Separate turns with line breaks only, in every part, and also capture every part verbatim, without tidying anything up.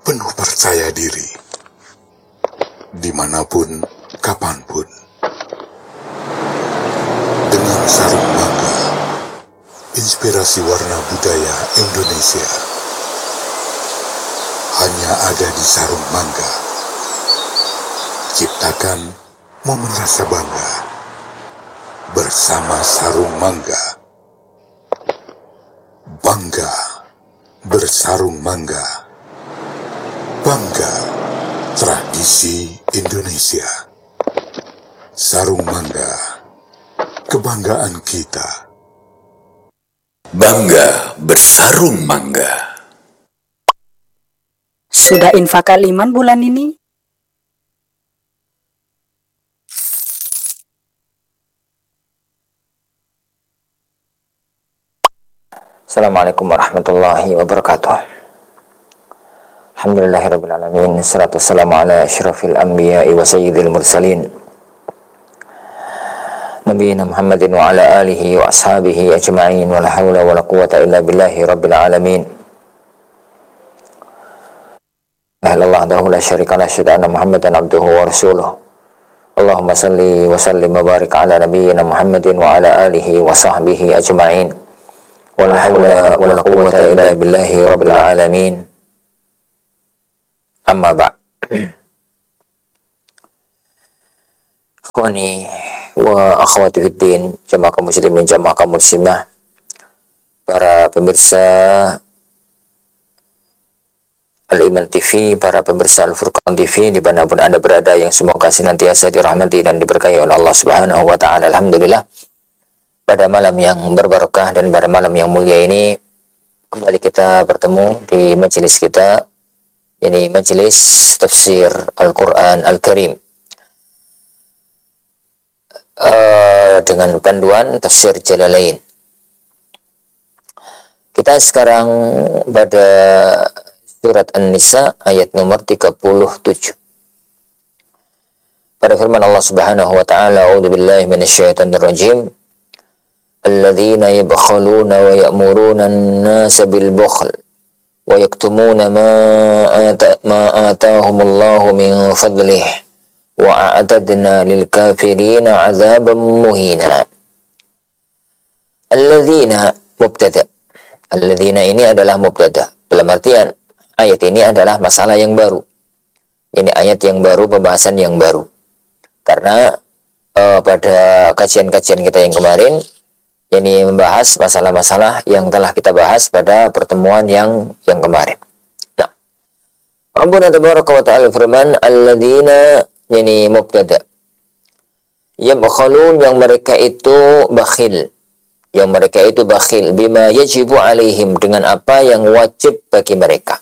penuh percaya diri, dimanapun, kapanpun. Dengan sarung mangga, inspirasi warna budaya Indonesia hanya ada di sarung mangga. Ciptakan momen rasa bangga bersama sarung mangga. Bangga bersarung mangga. Bangga tradisi Indonesia. Sarung mangga, kebanggaan kita.
Bangga bersarung mangga.
Sudah infak kaliman bulan ini?
Assalamualaikum warahmatullahi wabarakatuh. Alhamdulillahirrabbilalamin. Assalatu wassalamu ala asyrafil anbiya'i wa sayyidil mursalin Nabiina Muhammadin wa ala alihi wa ashabihi ajma'in. Wa la hawla wa la quwata illa billahi rabbil alamin. Ahlallah dahu la syarika la syada anna Muhammadan abduhu wa rasuluh. Allahumma salli wa sallim wa barik ala nabiyyina Muhammadin wa ala alihi wa sahbihi ajma'in. Wa la hawla wa la quwwata illa billahi rabbil alamin. Amma ba'. Ikhwani wa akhwati fiddin, jamaah kaum muslimin, jamaah kaum muslimah, para pemirsa Al-Iman T V, para pemirsa Al-Furqan T V dimanapun Anda berada, yang semoga senantiasa dirahmati dan diberkahi oleh Allah Subhanahu wa Ta'ala. Alhamdulillah, pada malam yang berbarokah dan pada malam yang mulia ini kembali kita bertemu di majelis kita, ini majelis tafsir Al-Quran Al-Karim, uh, dengan panduan tafsir Jalalain. Kita sekarang pada surat An-Nisa ayat nomor tiga puluh tujuh. Pada firman Allah Subhanahu wa Ta'ala, a'udzubillahi minasyaitonir rajim. Alladzina yabkhaluna wa ya'muruna an-nasa bil bukhl wa yaktumuna ma ata ma atahumullahu min fadlih wa a'tadna lil kafirina 'adzaban muhina. Alladzina mubtada. Alladzina ini adalah mubtada. Dalam artian ayat ini adalah masalah yang baru. Ini ayat yang baru, pembahasan yang baru. Karena uh, pada kajian-kajian kita yang kemarin, ini membahas masalah-masalah yang telah kita bahas pada pertemuan yang yang kemarin. Nah, Rabbuna tabaraka wa ta'ala firman, alladzina, ini mubtada. Yabkhalun, yang mereka itu bakhil. Yang mereka itu bakhil bima yajibu alaihim, dengan apa yang wajib bagi mereka.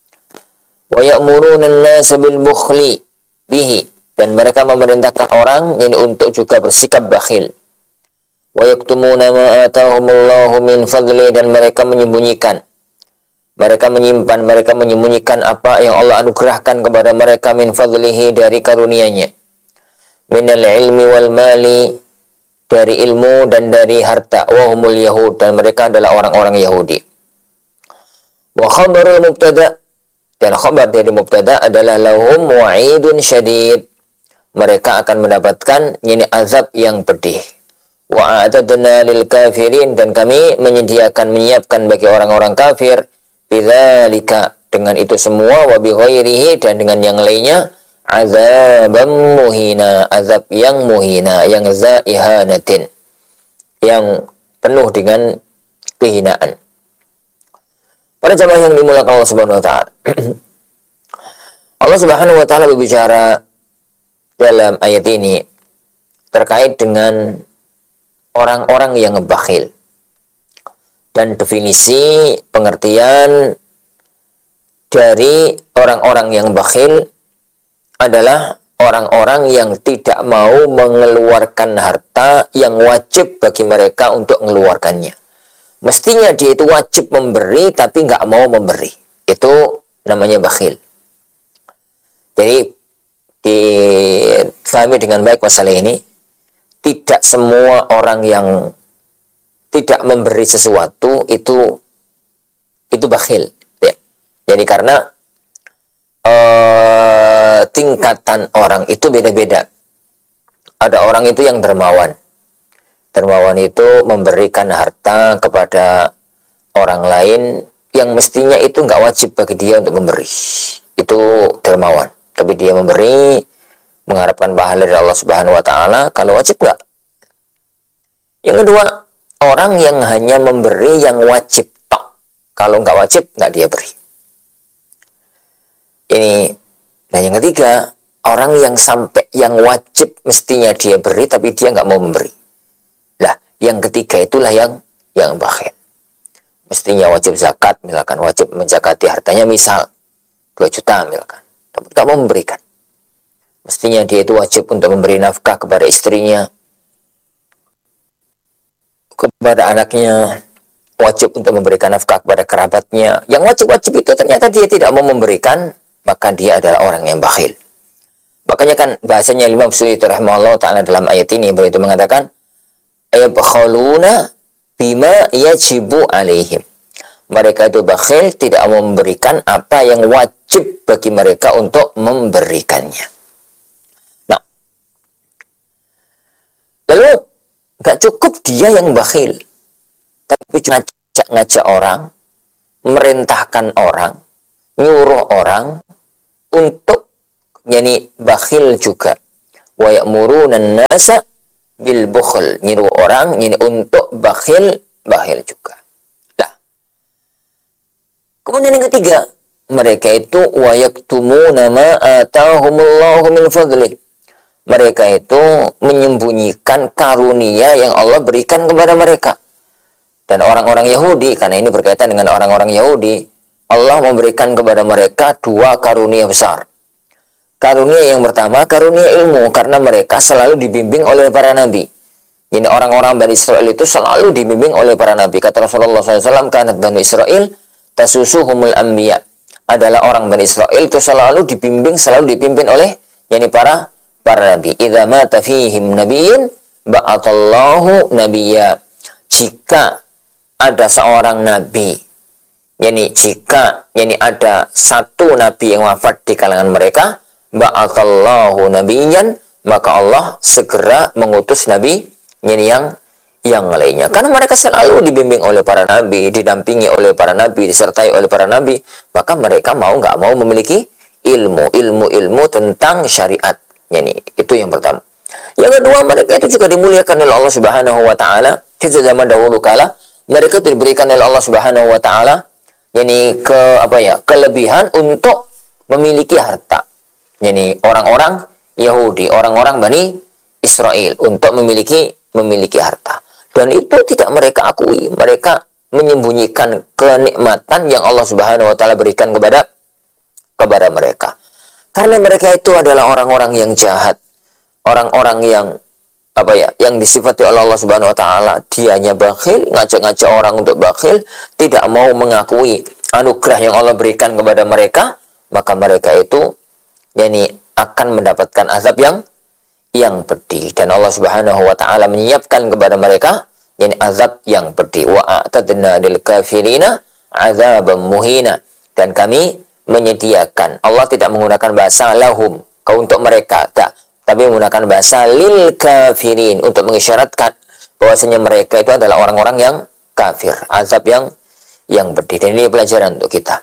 Wa ya'muruna an-nasa bil bukhli bihi, dan mereka memerintahkan orang ini untuk juga bersikap bakhil. Wa yaktumuna ma atahumullahu min fadli, dan mereka menyembunyikan, mereka menyimpan, mereka menyembunyikan apa yang Allah anugerahkan kepada mereka min fadlihi, dari karunia-Nya, minal ilmi wal mali, dari ilmu dan dari harta, wa humul yahud, dan mereka adalah orang-orang Yahudi. Wa khabarul mubtada, dan khabar dari mubtada adalah lahum wa'idun syadid, mereka akan mendapatkan ini azab yang pedih. Wa a'tadna lil kafirin, dan kami menyediakan, menyiapkan bagi orang-orang kafir, bidzalika, dengan itu semua, wa bi ghairihi, dan dengan yang lainnya, azabam muhina, azab yang muhina, yang zaihanatin, yang penuh dengan kehinaan. Para jamaah yang dimuliakan Allah Subhanahu wa Ta'ala, Allah Subhanahu wa Ta'ala berbicara dalam ayat ini terkait dengan orang-orang yang bakhil, dan definisi pengertian dari orang-orang yang bakhil adalah orang-orang yang tidak mau mengeluarkan harta yang wajib bagi mereka untuk mengeluarkannya. Mestinya dia itu wajib memberi tapi nggak mau memberi, itu namanya bakhil. Jadi difahami dengan baik masalah ini. Tidak semua orang yang tidak memberi sesuatu itu itu bakhil. Ya. Jadi karena tingkatan orang itu beda-beda. Ada orang itu yang dermawan. Dermawan itu memberikan harta kepada orang lain yang mestinya itu nggak wajib bagi dia untuk memberi. Itu dermawan. Tapi dia memberi, mengharapkan pahala dari Allah Subhanahu wa Ta'ala. Kalau wajib nggak? Yang kedua, orang yang hanya memberi yang wajib tok. Kalau nggak wajib, nggak dia beri. Ini. Nah yang ketiga, orang yang sampai yang wajib mestinya dia beri, tapi dia nggak mau memberi. Nah, yang ketiga itulah yang yang bakhil. Mestinya wajib zakat, misalkan wajib menzakati hartanya, misal dua juta misalkan, tapi nggak mau memberikan. Mestinya dia itu wajib untuk memberi nafkah kepada istrinya, kepada anaknya, wajib untuk memberikan nafkah kepada kerabatnya. Yang wajib-wajib itu ternyata dia tidak mau memberikan, maka dia adalah orang yang bakhil. Makanya kan bahasanya Imam Suyuti rahimahullah ta'ala dalam ayat ini, beliau itu mengatakan, ayabkhaluna bima yajibu alaihim. Mereka itu bakhil, tidak mau memberikan apa yang wajib bagi mereka untuk memberikannya. Nah, lalu gak cukup dia yang bakhil, tapi ngajak-ngajak orang, merintahkan orang, nyuruh orang untuk yani bakhil juga. Wa ya'muruna an-nasa bil bukhl, nyuruh orang ini untuk bakhil, bakhil juga. Nah, kemudian yang ketiga, mereka itu wa yaktumuna ma atahumullahu min fadli. Mereka itu menyembunyikan karunia yang Allah berikan kepada mereka. Dan orang-orang Yahudi, karena ini berkaitan dengan orang-orang Yahudi, Allah memberikan kepada mereka dua karunia besar. Karunia yang pertama, karunia ilmu, karena mereka selalu dibimbing oleh para nabi. Ini orang-orang Bani Israel itu selalu dibimbing oleh para nabi. Kata Rasulullah shallallahu alaihi wasallam, kanat Bani Israel tasusuhumul anbiya. Adalah orang Bani Israel itu selalu dibimbing, selalu dipimpin oleh yani para para nabi. Idza mata fihim nabiyyun ba'atallahu nabiyya. Jika ada seorang nabi, yani jika yani ada satu nabi yang wafat di kalangan mereka, ba'atallahu nabiyyan, maka Allah segera mengutus nabi yani yang yang lainnya. Karena mereka selalu dibimbing oleh para nabi, didampingi oleh para nabi, disertai oleh para nabi, maka mereka mau nggak mau memiliki ilmu, ilmu-ilmu tentang syariat. Yani itu yang pertama. Yang kedua, mereka itu juga dimuliakan oleh Allah Subhanahu wa taala. Di zaman dahulu kala, mereka diberikan oleh Allah Subhanahu wa taala yani ke apa ya? kelebihan untuk memiliki harta. Yani orang-orang Yahudi, orang-orang Bani Israel untuk memiliki memiliki harta. Dan itu tidak mereka akui. Mereka menyembunyikan kenikmatan yang Allah Subhanahu wa taala berikan kepada kepada mereka. Karena mereka itu adalah orang-orang yang jahat. Orang-orang yang apa ya? Yang disifati oleh Allah Subhanahu wa taala, dianya bakhil, ngajak-ngajak orang untuk bakhil, tidak mau mengakui anugerah yang Allah berikan kepada mereka, maka mereka itu yani akan mendapatkan azab yang yang pedih. Dan Allah Subhanahu wa taala menyiapkan kepada mereka yani azab yang pedih. Wa a'tadna lil kafirina azaban muhina. Dan kami menyediakan, Allah tidak menggunakan bahasa lahum, kau untuk mereka, tak, tapi menggunakan bahasa lil kafirin untuk mengisyaratkan bahwasanya mereka itu adalah orang-orang yang kafir, azab yang yang pedih. Dan ini pelajaran untuk kita.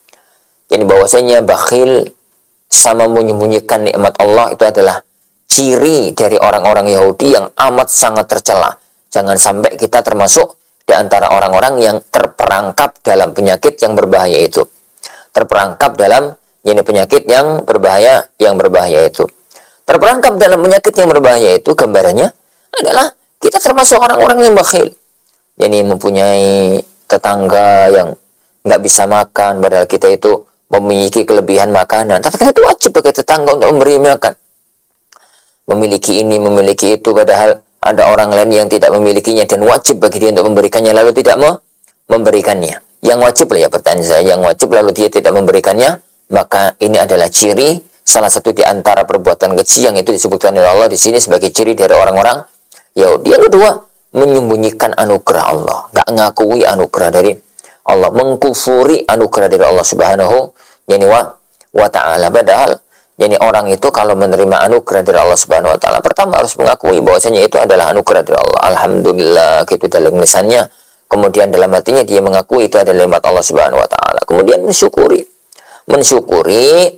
Jadi bahwasanya bakhil sama menyembunyikan nikmat Allah itu adalah ciri dari orang-orang Yahudi yang amat sangat tercela. Jangan sampai kita termasuk di antara orang-orang yang terperangkap dalam penyakit yang berbahaya itu. Terperangkap dalam ini penyakit yang berbahaya, yang berbahaya itu. Terperangkap dalam penyakit yang berbahaya itu gambarannya adalah kita termasuk orang-orang yang bakhil. Jadi mempunyai tetangga yang nggak bisa makan, padahal kita itu memiliki kelebihan makanan. Tapi kan itu wajib bagi tetangga untuk memberi makan. Memiliki ini, memiliki itu, padahal ada orang lain yang tidak memilikinya dan wajib bagi dia untuk memberikannya, lalu tidak mau memberikannya. Yang wajib lah ya pertanyaan saya, yang wajib lalu dia tidak memberikannya, maka ini adalah ciri salah satu di antara perbuatan keji yang itu disebutkan oleh Allah di sini sebagai ciri dari orang-orang Yahudi. Yang kedua, menyembunyikan anugerah Allah, nggak ngakui anugerah dari Allah, mengkufuri anugerah dari Allah Subhanahu wa taala. Padahal Jadi orang itu kalau menerima anugerah dari Allah Subhanahu wa taala, pertama harus mengakui bahwasanya itu adalah anugerah dari Allah. Alhamdulillah, gitu dalam lisannya. Kemudian dalam hatinya dia mengakui itu adalah nikmat Allah Subhanahu wa taala. Kemudian mensyukuri. Mensyukuri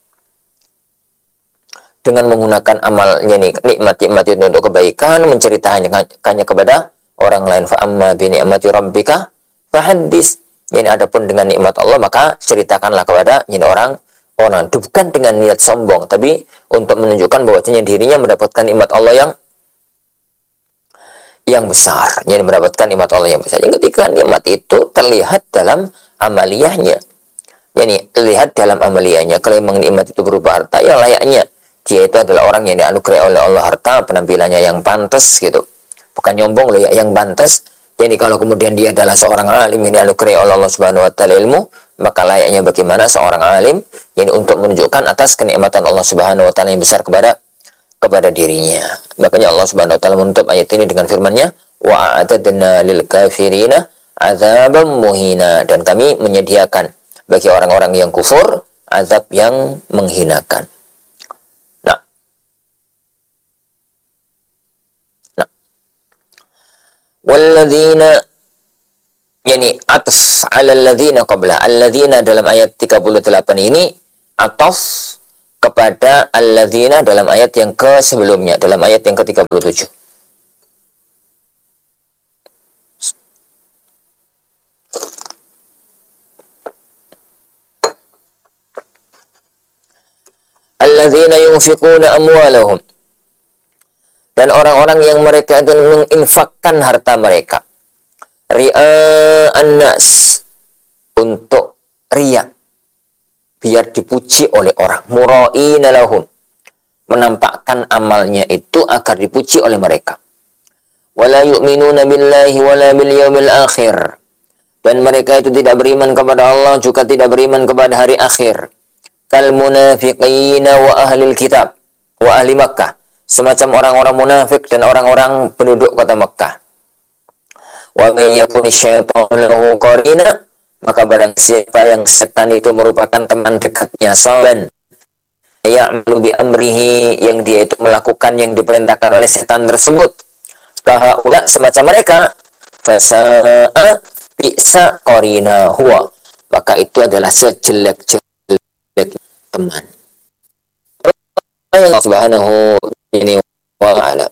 dengan menggunakan amalnya nih, nikmat-nikmat itu untuk kebaikan, menceritakannya kepada orang lain. Fa amma bi ni'mati rabbika fahaddits. Jadi adapun dengan nikmat Allah maka ceritakanlah kepada ini orang orang. Bukan dengan niat sombong, tapi untuk menunjukkan bahwasanya dirinya mendapatkan nikmat Allah yang yang besar. Jadi mendapatkan nikmat Allah yang besar. Yang ketiga, nikmat itu terlihat dalam amaliyahnya. Jadi lihat dalam amaliyahnya. Kalau memang nikmat itu berupa harta, ya layaknya dia itu adalah orang yang dianugerahi oleh Allah harta, penampilannya yang pantas gitu. Bukan nyombong loh ya, yang pantas. Jadi kalau kemudian dia adalah seorang alim yang dianugerahi oleh Allah Subhanahu wa taala ilmu, maka layaknya bagaimana seorang alim yang untuk menunjukkan atas kenikmatan Allah Subhanahu wa taala yang besar kepada kepada dirinya. Makanya Allah Subhanahu wa taala menutup ayat ini dengan firman-Nya, wa a'tadna lil kafirina adzaban muhina, dan kami menyediakan bagi orang-orang yang kufur azab yang menghinakan. Walladzina, yani atas ala alladzina qabla. Alladzina dalam ayat tiga puluh delapan ini atas kepada alladzina dalam ayat yang ke sebelumnya, dalam ayat yang ke tiga puluh tujuh. Alladzina yunfiquna amwalahum, dan orang-orang yang mereka itu menginfakkan harta mereka ria'an nas, untuk riya, biar dipuji oleh orang, mura'ina lahum, menampakkan amalnya itu agar dipuji oleh mereka, wala yu'minuna billahi wala bil yaumil akhir, dan mereka itu tidak beriman kepada Allah juga tidak beriman kepada hari akhir, kal munafiqina wa ahlil kitab wa ahli Makkah, semacam orang-orang munafik dan orang-orang penduduk kota Mekah. Wa may yakun syaitanu lahu qarina, maka barang siapa yang setan itu merupakan teman dekatnya, saban ya'malu bi amrihi, yang dia itu melakukan yang diperintahkan oleh setan tersebut, kahaula semacam mereka, fasa'a bisa qarina huwa, maka itu adalah sejelek-jelek teman. Allah Subhanahu ini wa ta'ala.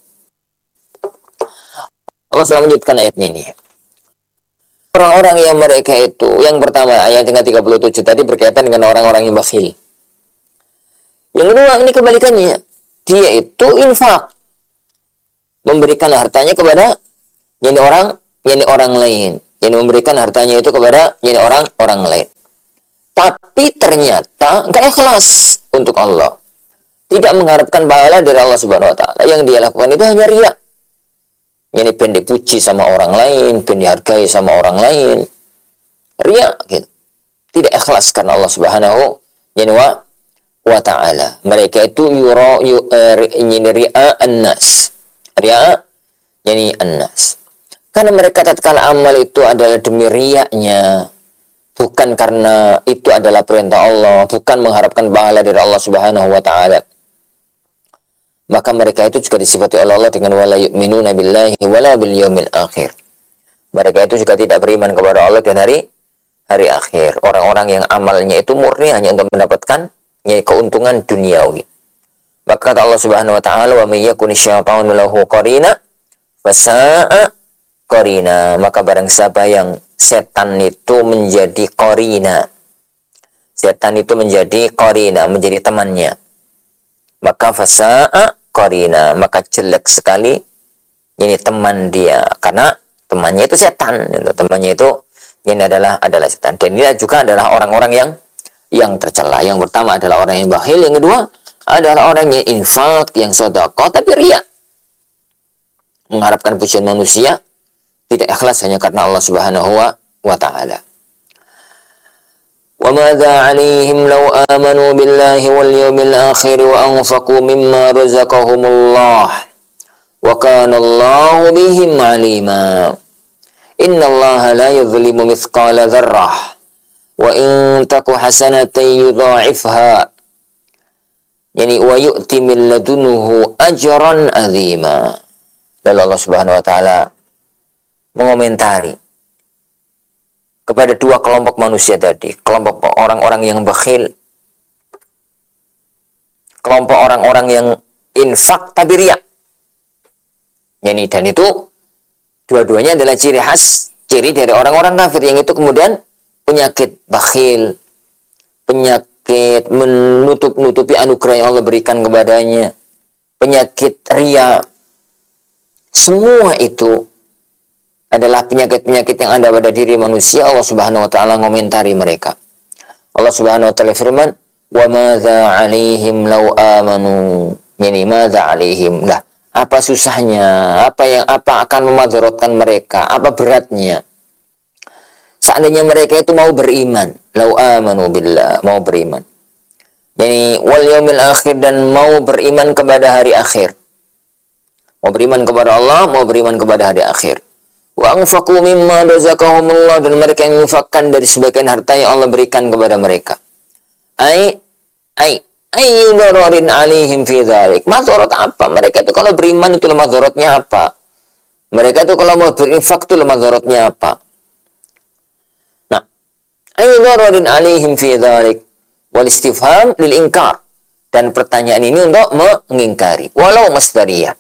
Allah telah menyebutkan ayat ini. Orang-orang yang mereka itu, yang pertama ayat yang tiga puluh tujuh tadi berkaitan dengan orang-orang yang bakhil. Yang kedua ini kebalikannya. Dia itu infak, memberikan hartanya kepada yang orang, yang orang lain. Yang memberikan hartanya itu kepada yang orang orang lain. Tapi ternyata enggak ikhlas untuk Allah. Tidak mengharapkan pahala dari Allah Subhanahu wa taala. Yang dia lakukan itu hanya riya. Ini pengen dipuji sama orang lain, pengen dihargai sama orang lain. Riya gitu. Tidak ikhlas karena Allah Subhanahu wa taala. Mereka itu yura ini riya an-nas. Riya yani an-nas. Karena mereka tatkala amal itu adalah demi riyanya, bukan karena itu adalah perintah Allah, bukan mengharapkan pahala dari Allah Subhanahu wa taala. Maka mereka itu juga disifati oleh Allah dengan wala yu'minuna billahi wala bil yaumil akhir. Mereka itu juga tidak beriman kepada Allah dan hari hari akhir. Orang-orang yang amalnya itu murni hanya untuk mendapatkan ya, keuntungan duniawi. Maka kata Allah Subhanahu wa taala, wa may yakun syaitanu lahu qarina fasa'a qarina, maka barang siapa yang setan itu menjadi qarina. Setan itu menjadi qarina, menjadi temannya. Maka fasa'a qarina, maka jelek sekali ini teman dia, karena temannya itu setan, temannya itu ini adalah adalah setan. Dan ini juga adalah orang-orang yang yang tercela. Yang pertama adalah orang yang bakhil, yang kedua adalah orang yang infak, yang sedekah tapi riya, mengharapkan pujian manusia, tidak ikhlas hanya karena Allah Subhanahu wa taala. وَمَاذَا عَلَيْهِمْ لَوْ آمَنُوا بِاللَّهِ وَالْيَوْمِ الْآخِرِ وَأَنْفَقُوا مِمَّا رَزَقَهُمُ اللَّهُ وَكَانَ اللَّهُ بِهِمْ عَلِيمًا إِنَّ اللَّهَ لَا يَظْلِمُ مِثْقَالَ ذَرَّةٍ وَإِنْ تَكُ حَسَنَةً يُضَاعِفْهَا Yani wa yu'ti min ladunuhu ajran azima. Lalu Allah Subhanahu wa taala mengomentari kepada dua kelompok manusia tadi, kelompok orang-orang yang bakhil, kelompok orang-orang yang infak tapi riya. Yani dan itu dua-duanya adalah ciri khas, ciri dari orang-orang kafir yang itu kemudian penyakit bakhil, penyakit menutup-nutupi anugerah yang Allah berikan kepadanya, penyakit riya. Semua itu adalah penyakit-penyakit yang ada pada diri manusia. Allah Subhanahu wa taala ngomentari mereka. Allah Subhanahu wa taala firman, "Wa madza 'alaihim law amanu." Yani madza 'alaihim? Lah, apa susahnya? Apa yang apa akan memadaratkan mereka? Apa beratnya? Seandainya mereka itu mau beriman, law amanu billah, mau beriman. Yani wal yaumil akhir, dan mau beriman kepada hari akhir. Mau beriman kepada Allah, mau beriman kepada hari akhir. Wa anfaqu mimma razaqahumullah, dan mereka yang menginfakkan dari sebagian harta yang Allah berikan kepada mereka. Ai ai ayu dararin alaihim fi dzalik. Madharat apa? Mereka itu kalau beriman itu madharatnya apa? Mereka itu kalau mau berinfak itu madharatnya apa? Nah, ayu dararin alaihim fi dzalik. Wal istifham lil inkar. Dan pertanyaan ini untuk mengingkari. Walau masdariyah.